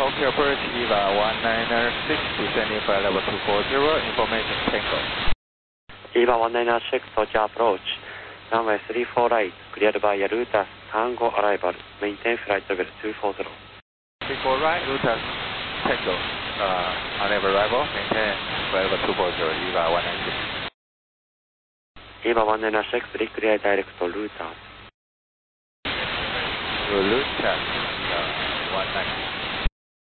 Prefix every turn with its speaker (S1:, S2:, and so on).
S1: Tokyo Bridge, EVA 196, descending flight level 240, information Tango.
S2: EVA 196, Tokyo approach, runway 34 right, cleared by Yarutas, Tango arrival, maintain flight level 240.
S1: 34 right, Yarutas, Tango, on arrival, maintain flight level 240, EVA 196.
S2: EVA 196, clear direct to Lutas.
S1: Lutas, 196.